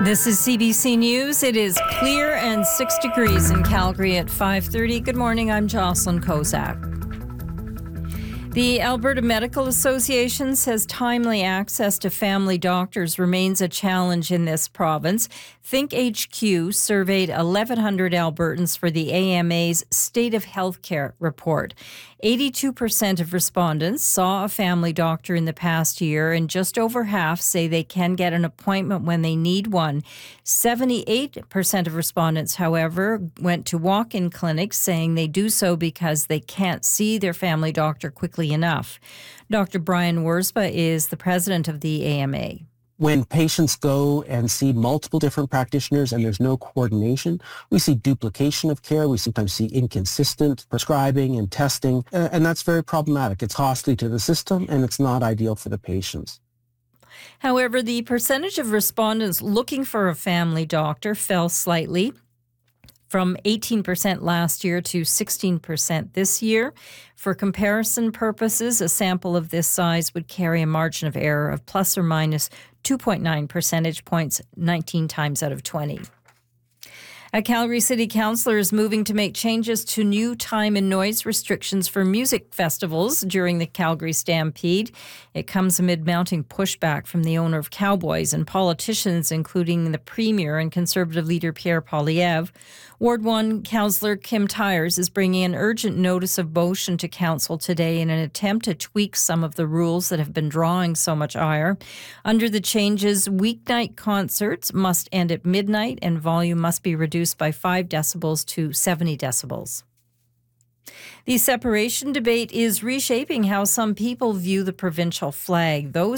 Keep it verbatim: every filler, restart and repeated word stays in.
This is C B C News. It is clear and six degrees in Calgary at five thirty. Good morning, I'm Jocelyn Kozak. The Alberta Medical Association says timely access to family doctors remains a challenge in this province. Think H Q surveyed eleven hundred Albertans for the A M A's State of Healthcare report. eighty-two percent of respondents saw a family doctor in the past year, and just over half say they can get an appointment when they need one. seventy-eight percent of respondents, however, went to walk-in clinics, saying they do so because they can't see their family doctor quickly enough. Doctor Brian Wurzba is the president of the A M A. When patients go and see multiple different practitioners and there's no coordination, we see duplication of care. We sometimes see inconsistent prescribing and testing, uh, and that's very problematic. It's costly to the system, and it's not ideal for the patients. However, the percentage of respondents looking for a family doctor fell slightly, from eighteen percent last year to sixteen percent this year. For comparison purposes, a sample of this size would carry a margin of error of plus or minus two point nine percentage points, nineteen times out of twenty. A Calgary City Councillor is moving to make changes to new time and noise restrictions for music festivals during the Calgary Stampede. It comes amid mounting pushback from the owner of Cowboys and politicians, including the Premier and Conservative leader Pierre Poilievre. Ward one Councillor Kim Tyers is bringing an urgent notice of motion to Council today in an attempt to tweak some of the rules that have been drawing so much ire. Under the changes, weeknight concerts must end at midnight and volume must be reduced by five decibels to seventy decibels. The separation debate is reshaping how some people view the provincial flag. Those